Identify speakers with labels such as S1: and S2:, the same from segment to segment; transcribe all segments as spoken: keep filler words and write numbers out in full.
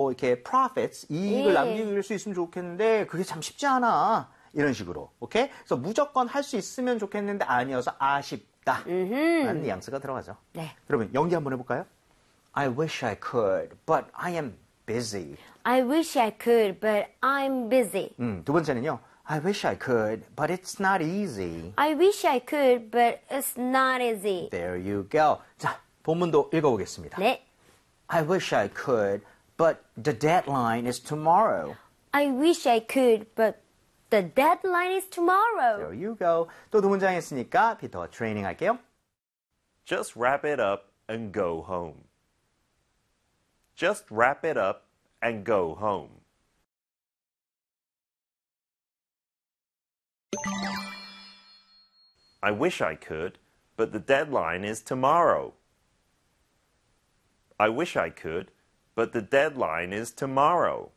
S1: 뭐 이렇게 profits, 이익을
S2: 예.
S1: 남길 수 있으면 좋겠는데 그게 참 쉽지 않아. 이런 식으로. 오케이? 그래서 무조건 할 수 있으면 좋겠는데 아니어서 아쉽다. 라는 뉘앙스가 들어가죠.
S2: 네.
S1: 그러면 연기 한번 해볼까요? I wish I could, but I am busy.
S2: I wish I could, but I'm busy.
S1: 음, 두 번째는요. I wish I could, but it's not easy.
S2: I wish I could, but it's not easy.
S1: There you go. 자, 본문도 읽어보겠습니다.
S2: 네.
S1: I wish I could, but the deadline is tomorrow.
S2: I wish I could, but the deadline is tomorrow.
S1: There you go. 또 두 문장 했으니까 피터와 트레이닝 할게요.
S3: Just wrap it up and go home. Just wrap it up and go home. I wish I could, but the deadline is tomorrow. I wish I could, but the deadline is tomorrow.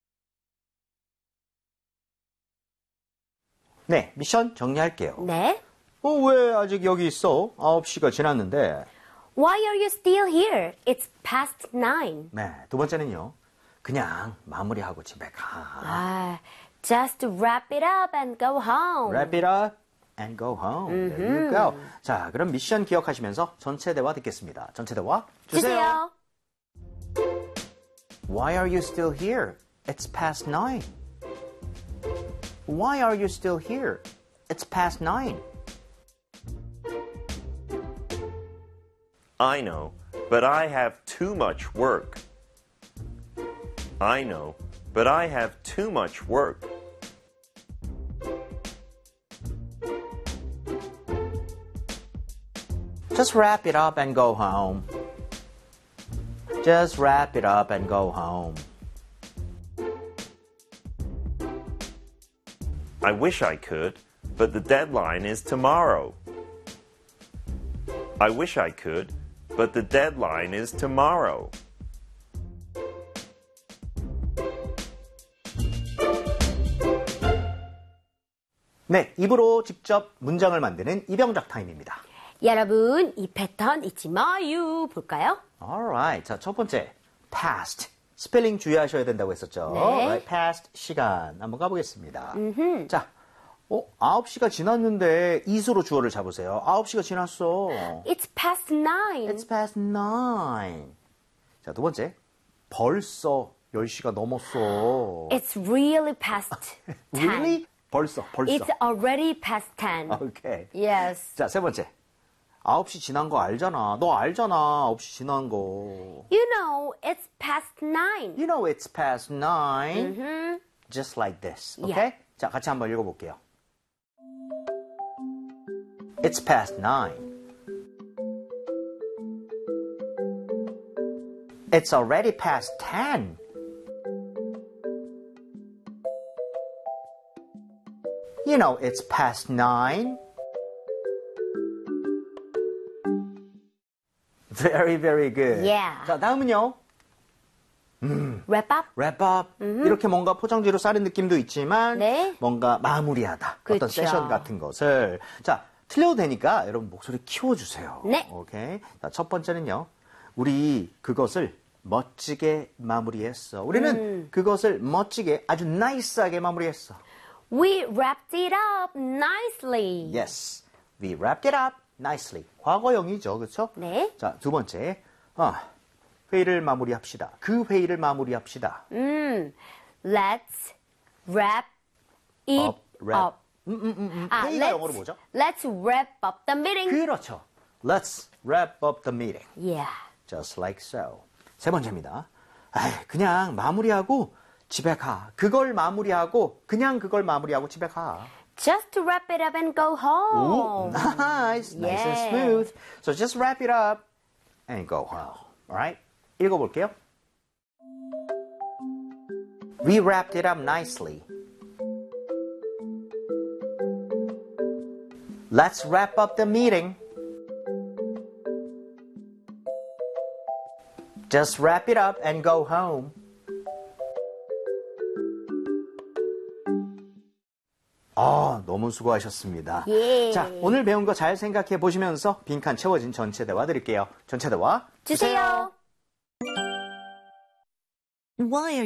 S1: 네, 미션 정리할게요.
S2: 네.
S1: 어, 왜 아직 여기 있어? 아홉 시가 지났는데.
S2: Why are you still here? It's past nine.
S1: 네, 두 번째는요. 그냥 마무리하고 집에 가.
S2: 아, just wrap it up and go home.
S1: Wrap it up and go home. There you go. 자, 그럼 미션 기억하시면서 전체 대화 듣겠습니다. 전체 대화 주세요.
S2: 주세요.
S1: Why are you still here? It's past nine. Why are you still here? It's past nine.
S3: I know, but I have too much work. I know, but I have too much work.
S1: Just wrap it up and go home. Just wrap it up and go home.
S3: I wish I could, but the deadline is tomorrow. I wish I could, but the deadline is tomorrow.
S1: 네, 입으로 직접 문장을 만드는 이병작 타임입니다.
S2: 여러분, 이 패턴 잊지 마요. 볼까요?
S1: Alright. 자, 첫 번째. past. 스펠링 주의하셔야 된다고 했었죠.
S2: 네.
S1: Right? past 시간. 한번 가보겠습니다. 자, 어, 아홉 시가 지났는데 이수로 주어를 잡으세요. 아홉 시가 지났어.
S2: It's past nine.
S1: It's past nine. 자, 두 번째. 벌써 열 시가 넘었어.
S2: It's really past ten.
S1: Really? 벌써, 벌써.
S2: It's already past ten.
S1: 오케이.
S2: Yes.
S1: 자, 세 번째. 아홉 시 지난 거 알잖아. 너 알잖아. 아홉 시 지난 거.
S2: You know, it's past nine.
S1: You know it's past nine. Just like this. Okay?
S2: Yeah.
S1: 자, 같이 한번 읽어볼게요. It's past nine. It's already past ten. You know it's past nine. Very, very good.
S2: Yeah.
S1: 자, 다음은요.
S2: Wrap up.
S1: wrap up. 이렇게 뭔가 포장지로 싸는 느낌도 있지만
S2: 네.
S1: 뭔가 마무리하다. 어떤
S2: 그쵸.
S1: 세션 같은 것을. 자, 틀려도 되니까 여러분 목소리 키워주세요.
S2: 네.
S1: 오케이. 자, 첫 번째는요. 우리 그것을 멋지게 마무리했어. 우리는
S2: 음.
S1: 그것을 멋지게 아주 나이스하게 마무리했어.
S2: We wrapped it up nicely.
S1: Yes. We wrapped it up nicely. 과거형이죠. 그렇죠?
S2: 네.
S1: 자, 두 번째. 아, 회의를 마무리합시다. 그 회의를 마무리합시다.
S2: 음, let's wrap it
S1: Up, wrap.
S2: up.
S1: 음, 음, 음, 음.
S2: 아,
S1: 회의가
S2: let's,
S1: 영어로 뭐죠?
S2: Let's wrap up the meeting.
S1: 그렇죠. Let's wrap up the meeting.
S2: Yeah.
S1: Just like so. 세 번째입니다. 아이, 그냥 마무리하고 집에 가. 그걸 마무리하고 그냥 그걸 마무리하고 집에 가.
S2: Just to wrap it up and go
S1: Ooh,
S2: home.
S1: nice, nice and
S2: Yeah.
S1: smooth. So just wrap it up and go home. Alright? 읽어볼게요. We wrapped it up nicely. Let's wrap up the meeting. Just wrap it up and go home. 아, 너무 수고하셨습니다.
S2: 예.
S1: 자, 오늘 배운 거 잘 생각해 보시면서 빈칸 채워진 전체 대화 드릴게요. 전체 대화
S2: 주세요.
S4: And why are